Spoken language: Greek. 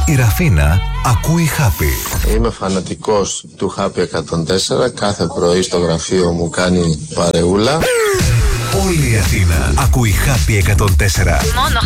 Η Ραφίνα ακούει Happy. Είμαι φανατικός του Happy 104. Κάθε πρωί στο γραφείο μου κάνει παρεούλα. Όλη η Αθήνα ακούει Happy 104. Μόνο